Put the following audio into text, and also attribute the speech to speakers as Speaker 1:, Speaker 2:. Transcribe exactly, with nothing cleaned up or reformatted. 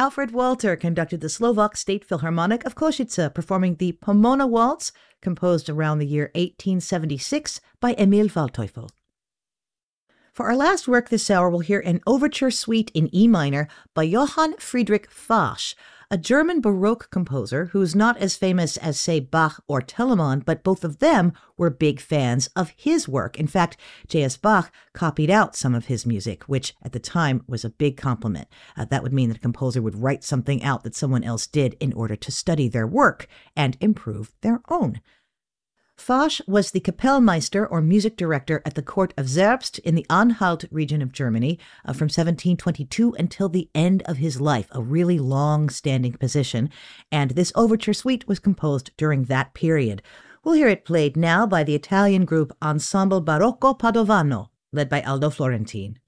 Speaker 1: Alfred Walter conducted the Slovak State Philharmonic of Košice, performing the Pomona Waltz, composed around the year eighteen seventy-six by Emil Waldteufel. For our last work this hour, we'll hear an overture suite in E minor by Johann Friedrich Fasch, a German Baroque composer who's not as famous as, say, Bach or Telemann, but both of them were big fans of his work. In fact, J S. Bach copied out some of his music, which at the time was a big compliment. Uh, that would mean that a composer would write something out that someone else did in order to study their work and improve their own. Fasch was the Kapellmeister, or music director, at the court of Zerbst in the Anhalt region of Germany uh, from seventeen twenty-two until the end of his life, a really long-standing position, and this overture suite was composed during that period. We'll hear it played now by the Italian group Ensemble Barocco Padovano, led by Aldo Florentin.